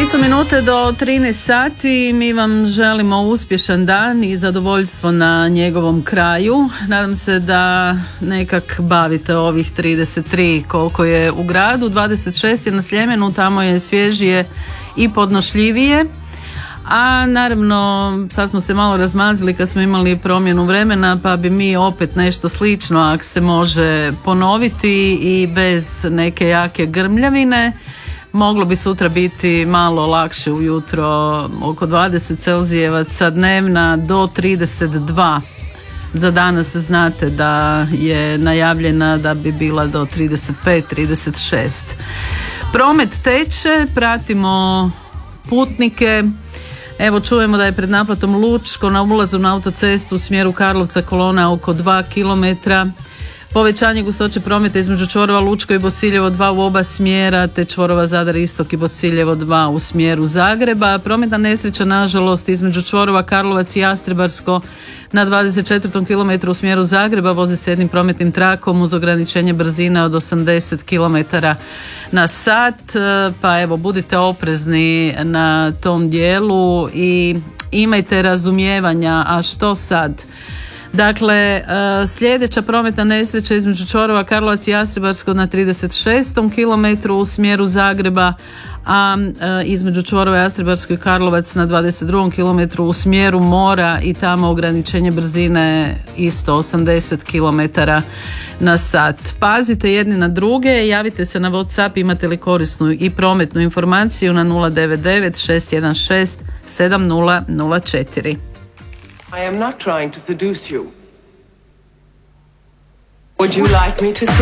3 su minute do 13 sati. Mi vam želimo uspješan dan i zadovoljstvo na njegovom kraju. Nadam se da nekak bavite ovih 33 koliko je u gradu. 26 je na Sljemenu, tamo je svježije i podnošljivije. A naravno sad smo se malo razmazili kad smo imali promjenu vremena, pa bi mi opet nešto slično ako se može ponoviti i bez neke jake grmljavine. Moglo bi sutra biti malo lakše ujutro, oko 20 celzijevaca dnevna do 32. Za danas znate da je najavljena da bi bila do 35-36. Promet teče, pratimo putnike. Evo čujemo da je pred naplatom Lučko na ulazu na autocestu u smjeru Karlovca kolona oko 2 km. Povećanje gustoće prometa između čvorova Lučko i Bosiljevo 2 u oba smjera, te čvorova Zadar Istok i Bosiljevo 2 u smjeru Zagreba. Prometna nesreća nažalost između čvorova Karlovac i Jastrebarsko na 24. km u smjeru Zagreba, vozi se jednim prometnim trakom uz ograničenje brzine od 80 km na sat, pa evo budite oprezni na tom dijelu i imajte razumijevanja. A što sad? Dakle, sljedeća prometna nesreća između čvorova Karlovac i Jastrebarsko na 36. km u smjeru Zagreba, a između čvorova Jastrebarsko i Karlovac na 22. km u smjeru mora i tamo ograničenje brzine isto 80 km na sat. Pazite jedni na druge, javite se na WhatsApp imate li korisnu i prometnu informaciju na 099 616 7004. I am not trying to seduce you. Would you like me to seduce